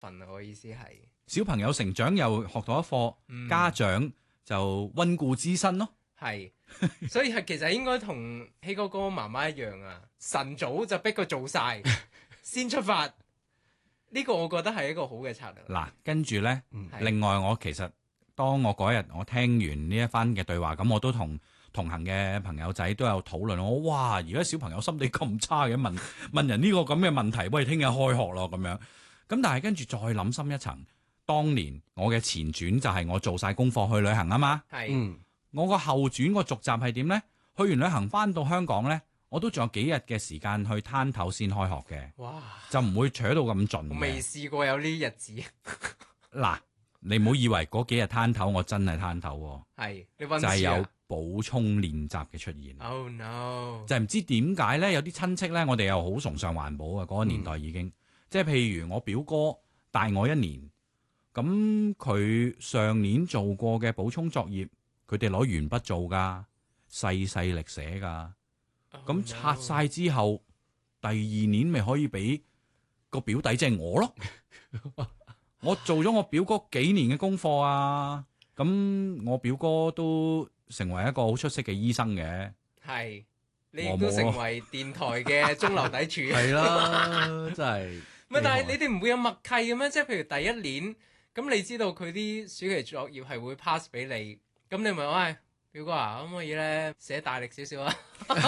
份啊！我意思係小朋友成長又學到一課，家長就溫故知新咯。 係，所以係其實應該同希哥哥媽媽一樣啊！晨早就逼佢做晒，先出發。呢個我覺得係一個好嘅策略。 嗱，跟住呢， 係另外我其實當我嗰日我聽完呢一番嘅對話，咁我都同行嘅朋友仔都有討論。我哇，而家小朋友心地咁差嘅，問人呢個咁嘅問題，喂，聽日開學咯咁樣。咁但係跟住再諗深一層，當年我嘅前傳就係我做晒功課去旅行啊嘛。 係， 我個後傳個續集係點呢？去完旅行翻到香港呢，我都仲有幾日嘅時間去攤頭先開學嘅。 哇！ 就唔會扯到咁盡嘅。 我未試過有呢啲日子。 嗱，你唔好以為嗰幾日攤頭，我真係攤頭喎。 係，你溫就係有書啊補充練習嘅出現。 ？Oh no！ 就係唔知點解咧，有啲親戚咧，我哋又好崇尚環保啊！嗰個年代已經，即係譬如我表哥大我1年，咁佢上年做過嘅補充作業，佢哋攞鉛筆做㗎，細細力寫㗎。咁拆晒之後，第2年咪可以俾個表弟即係我咯。我做咗我表哥幾年嘅功課啊，咁我表哥都成為一個好出色嘅醫生嘅。 係，你亦都成為電台嘅中流砥柱。 係啦，真係。 唔係，但係你哋唔會有默契嘅咩？即係譬如第1年，咁你知道佢啲暑期作業係會 pass 俾你，咁你咪喂表哥啊，可唔可以咧寫大力少少啊？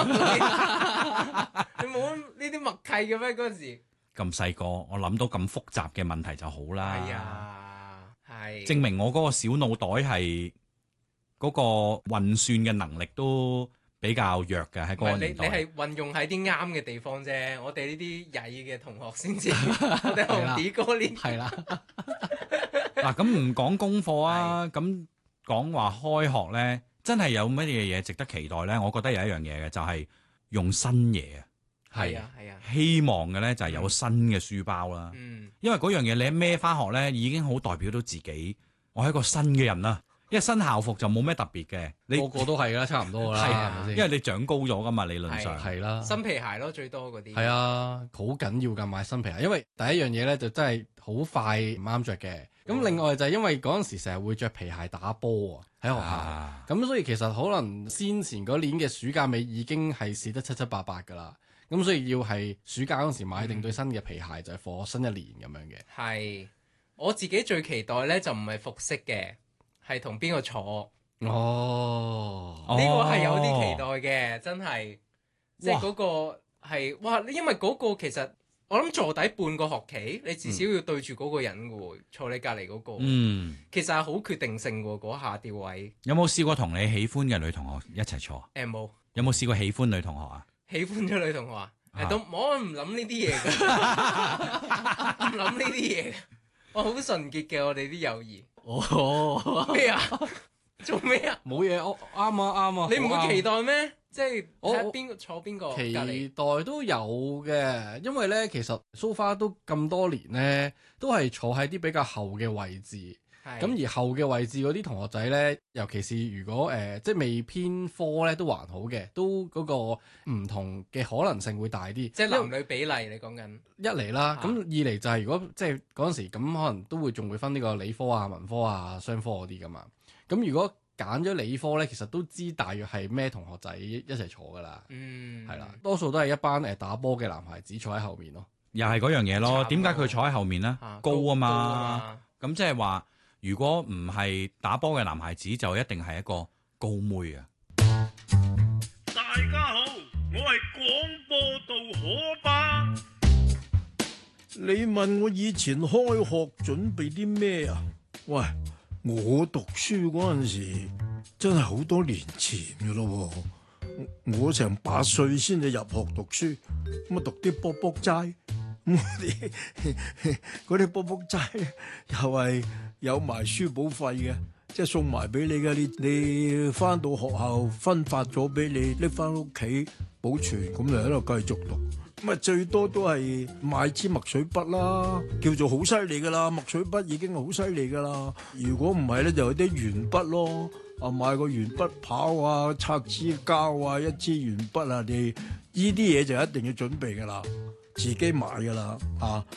你冇呢啲默契嘅咩？嗰陣時咁細個，我諗到咁複雜嘅問題就好啦。 係啊，係證明我嗰個小腦袋係嗰個運算嘅能力都比較弱嘅喺嗰個唔係你年代。 係運用喺啲啱嘅地方啫。我哋呢啲曳嘅同學先知，我哋紅啲哥呢係啦， 嗱，咁唔講功課啊，咁講話開學咧，真係有乜嘢嘢值得期待咧？我覺得有一樣嘢嘅就係用新嘢啊， 係啊係啊， 希望嘅咧就係有新嘅書包啦。 嗯因為嗰樣嘢你一孭翻學咧，已經好代表到自己，我係一個新嘅人啦。因為新校服就冇咩特別嘅，你個個都係啦，差唔多㗎啦， 係啊係咪先？ 因為你長高咗噶嘛，理論上係啦， 新皮鞋咯，最多嗰啲係啊，好緊要㗎買新皮鞋，因為第一樣嘢咧就真係好快唔啱着嘅。咁另外就係因為嗰陣時成日會着皮鞋打波啊，喺學校。 啊咁所以其實可能先前嗰年嘅暑假尾已經係試得七七八八㗎啦。咁所以要係暑假嗰陣時買定對新嘅皮鞋，就係課新一年咁樣嘅。 係我自己最期待咧，就唔係服飾嘅，係同邊個坐。 哦， 呢個係有啲期待嘅，真係，即係嗰個係哇！因為嗰個其實我諗坐底半個學期，你至少要對住嗰個人嘅喎，坐你隔離嗰個，其實係好決定性喎，嗰下調位。 有冇試過同你喜歡嘅女同學一齊坐？ 冇有冇試過喜歡女同學啊？ 喜歡咗女同學啊？都我唔諗呢啲嘢㗎，唔諗呢啲嘢嘅，我好純潔嘅，我哋啲友誼。 哦， 咩啊？做咩啊？ 冇嘢，我啱啊啱啊。 你唔會期待？ 待咩？即係我睇下邊個坐邊個隔期離。 待都有嘅，因為咧其實 so far 都咁多年咧，都係坐喺啲比較後嘅位置。 係咁而後嘅位置嗰啲同學仔咧，尤其是如果即係未偏科咧，都還好嘅，都嗰個唔同嘅可能性會大啲。 即係男女比例，你講緊一嚟啦，咁啊二嚟就係如果即係嗰陣時咁，可能都會仲會分呢個理科啊、文科啊、商科嗰啲噶嘛。咁如果揀咗理科咧，其實都知大約係咩同學仔一齊坐噶啦，係啦，多數都係一班打波嘅男孩子坐喺後面咯。 又係嗰樣嘢咯。 慘點解佢坐喺後面呢？ 啊高啊嘛。 嘛， 咁即係話，如果唔係打波嘅男孩子，就一定係一個高妹啊！ 大家好，我係廣播道可巴。 你問我以前開學準備啲咩啊？喂，我讀書嗰陣時真係好多年前噶咯，我成8歲先至入學讀書，咁啊讀啲卜卜齋，咁嗰啲卜卜齋又係有埋書簿費嘅，即係送埋俾你嘅。你翻到學校分發咗俾你，拎翻屋企保存，咁就喺度繼續讀。咁啊最多都係買支墨水筆啦，叫做好犀利噶啦，墨水筆已經好犀利噶啦。如果唔係咧，就有啲鉛筆咯，啊買個鉛筆刨啊，擦支膠啊，一支鉛筆啊，你呢啲嘢就一定要準備噶啦，自己買噶啦，啊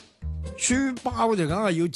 書包就梗係要